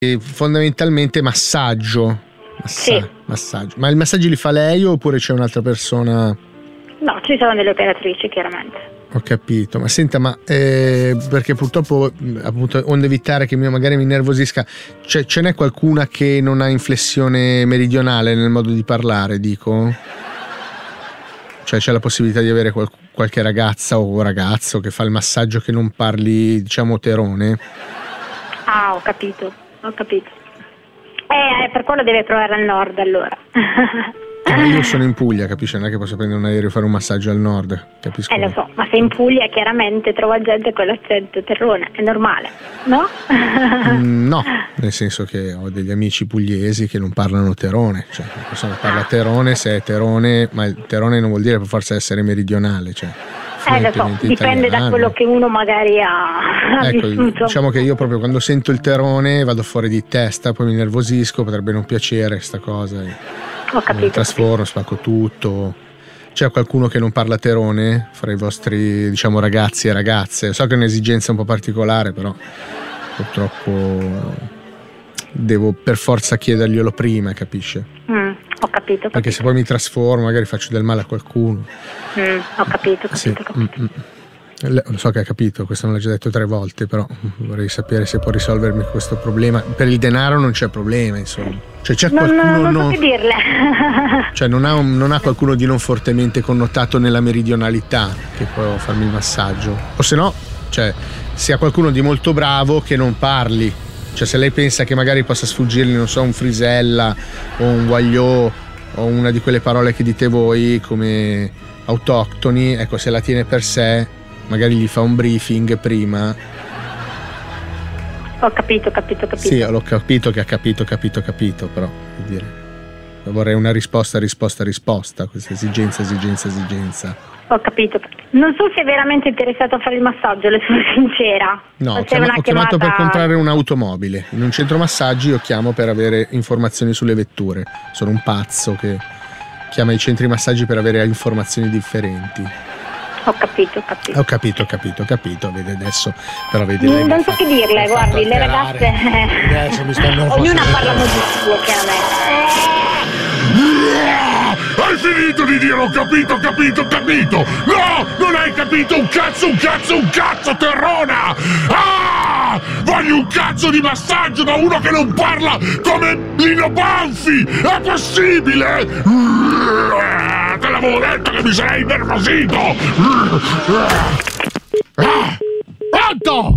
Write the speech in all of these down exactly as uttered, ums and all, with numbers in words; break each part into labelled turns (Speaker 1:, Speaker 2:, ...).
Speaker 1: fondamentalmente massaggio. Massa-
Speaker 2: Sì.
Speaker 1: Massaggio. Ma i massaggi li fa lei oppure c'è un'altra persona?
Speaker 2: No, ci sono delle operatrici, chiaramente.
Speaker 1: Ho capito, ma senta, ma eh, perché purtroppo, appunto, onde evitare che mi- magari mi nervosisca, c'è, ce n'è qualcuna che non ha inflessione meridionale nel modo di parlare, dico? Cioè c'è la possibilità di avere qual- qualche ragazza o ragazzo che fa il massaggio che non parli, diciamo, terone?
Speaker 2: Ah, ho capito, ho capito. Eh, per quello deve provare al nord, allora.
Speaker 1: Eh, ma io sono in Puglia, capisci? Non è che posso prendere un aereo e fare un massaggio al nord, capisco?
Speaker 2: Eh, lo so, ma se in Puglia chiaramente trova gente con l'accento terrone, è normale, no?
Speaker 1: Mm, no, nel senso che ho degli amici pugliesi che non parlano terone, cioè una persona parla terone se è terone, ma il terone non vuol dire per forza essere meridionale, cioè
Speaker 2: Eh, lo so, dipende da quello che uno magari ha, ha
Speaker 1: ecco,
Speaker 2: vissuto.
Speaker 1: diciamo che io proprio quando sento il terone vado fuori di testa, poi mi nervosisco, potrebbe non piacere sta cosa.
Speaker 2: Ho capito.
Speaker 1: Mi trasformo, spacco tutto. C'è qualcuno che non parla terone fra i vostri, diciamo, ragazzi e ragazze? So che è un'esigenza un po' particolare, però purtroppo devo per forza chiederglielo prima, capisce?
Speaker 2: Mm, ho capito, ho capito.
Speaker 1: Perché se poi mi trasformo magari faccio del male a qualcuno.
Speaker 2: Mm, ho capito, ho capito,
Speaker 1: Sì.
Speaker 2: ho capito.
Speaker 1: Mm, mm. Lo so che ha capito, questo non l'ho già detto tre volte, però vorrei sapere se può risolvermi questo problema. Per il denaro non c'è problema, insomma. Cioè c'è
Speaker 2: Non,
Speaker 1: qualcuno
Speaker 2: non so
Speaker 1: non,
Speaker 2: che dirle.
Speaker 1: cioè non ha, un- non ha qualcuno di non fortemente connotato nella meridionalità che può farmi il massaggio. O se no, cioè se ha qualcuno di molto bravo che non parli. Cioè se lei pensa che magari possa sfuggirgli, non so, un frisella o un voglio o una di quelle parole che dite voi come autoctoni, ecco, se la tiene per sé magari gli fa un briefing prima.
Speaker 2: Ho capito, ho capito, ho capito.
Speaker 1: Sì, l'ho capito che ha capito, capito, capito, però vuol dire, vorrei una risposta, risposta, risposta, questa esigenza, esigenza, esigenza.
Speaker 2: Ho capito. Non so se è veramente interessato a fare il massaggio, le sono sincera.
Speaker 1: No,
Speaker 2: O
Speaker 1: ho,
Speaker 2: se è
Speaker 1: chiama-
Speaker 2: una
Speaker 1: ho chiamato per
Speaker 2: chiamata-
Speaker 1: comprare un'automobile. In un centro massaggi io chiamo per avere informazioni sulle vetture. Sono un pazzo che chiama i centri massaggi per avere informazioni differenti.
Speaker 2: Ho capito, ho capito.
Speaker 1: Ho capito, ho capito, ho capito. Vedi adesso, però vedi lei
Speaker 2: Non
Speaker 1: mi ha
Speaker 2: so
Speaker 1: fatto-
Speaker 2: che dirle,
Speaker 1: mi ha
Speaker 2: guardi,
Speaker 1: fatto
Speaker 2: le
Speaker 1: alterare.
Speaker 2: ragazze.
Speaker 1: Adesso mi sto nervosendo.
Speaker 2: Ognuna parla di suo, chiaramente.
Speaker 3: Hai finito di dire ho capito, capito, capito! No! Non hai capito un cazzo, un cazzo, un cazzo, terrona! Ah! Voglio un cazzo di massaggio da uno che non parla come Lino Banfi! È possibile? Te l'avevo detto che mi sarei innervosito! Ah! Pronto!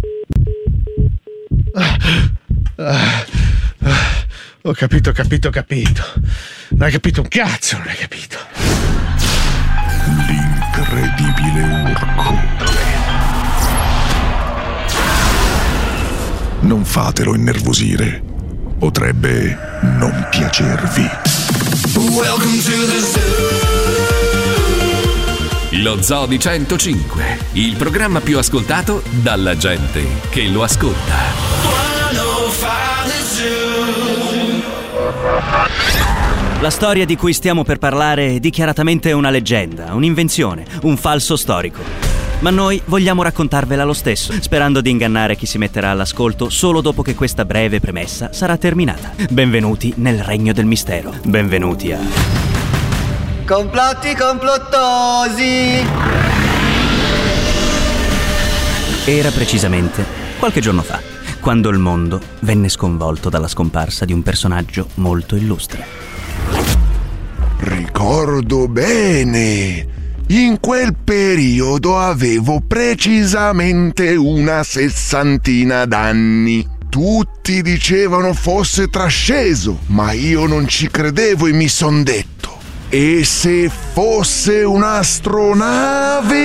Speaker 1: Ho capito, ho capito, ho capito. Non hai capito un cazzo, non hai capito.
Speaker 3: L'incredibile Urco. Non fatelo innervosire. Potrebbe non piacervi.
Speaker 4: Welcome to the zoo. Lo Zoo di centocinque, il programma più ascoltato dalla gente che lo ascolta.
Speaker 5: La storia di cui stiamo per parlare è dichiaratamente una leggenda, un'invenzione, un falso storico. Ma noi vogliamo raccontarvela lo stesso, sperando di ingannare chi si metterà all'ascolto solo dopo che questa breve premessa sarà terminata. Benvenuti nel regno del mistero. Benvenuti a...
Speaker 6: Complotti complottosi!
Speaker 5: Era precisamente qualche giorno fa, quando il mondo venne sconvolto dalla scomparsa di un personaggio molto illustre.
Speaker 3: Ricordo bene. In quel periodo avevo precisamente una sessantina d'anni. Tutti dicevano fosse trasceso, ma io non ci credevo e mi son detto: e se fosse un'astronave?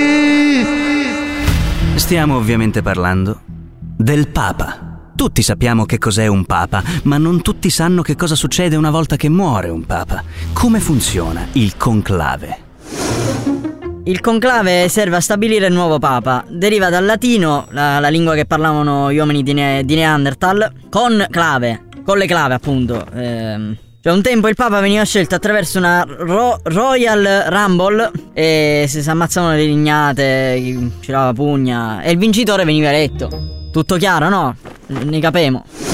Speaker 5: Stiamo ovviamente parlando del Papa. Tutti sappiamo che cos'è un Papa, ma non tutti sanno che cosa succede una volta che muore un Papa. Come funziona il conclave?
Speaker 7: Il conclave serve a stabilire il nuovo Papa. Deriva dal latino, la, la lingua che parlavano gli uomini di, ne- di Neanderthal, con clave, con le clave appunto. Ehm, cioè un tempo il Papa veniva scelto attraverso una ro- Royal Rumble e si ammazzavano le lignate, chi girava pugna e il vincitore veniva eletto. Tutto chiaro, no? Ne capemo.